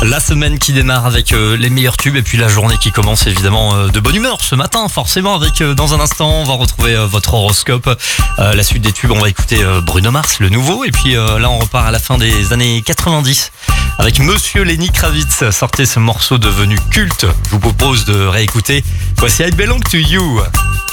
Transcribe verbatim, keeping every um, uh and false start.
La semaine qui démarre avec euh, les meilleurs tubes et puis la journée qui commence évidemment euh, de bonne humeur ce matin forcément avec euh, dans un instant on va retrouver euh, votre horoscope, euh, la suite des tubes, on va écouter euh, Bruno Mars, le nouveau, et puis euh, là on repart à la fin des années quatre-vingt-dix avec Monsieur Lenny Kravitz, sortez ce morceau devenu culte, je vous propose de réécouter, voici I Belong to You.